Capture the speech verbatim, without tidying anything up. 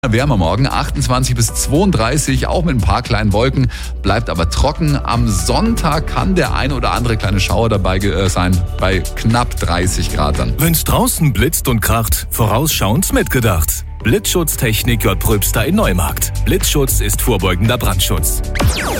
Wärmer morgen, achtundzwanzig bis zweiunddreißig, auch mit ein paar kleinen Wolken, bleibt aber trocken. Am Sonntag kann der ein oder andere kleine Schauer dabei äh, sein, bei knapp dreißig Grad dann. Wenn's draußen blitzt und kracht, vorausschauend mitgedacht. Blitzschutztechnik J. Pröbster in Neumarkt. Blitzschutz ist vorbeugender Brandschutz.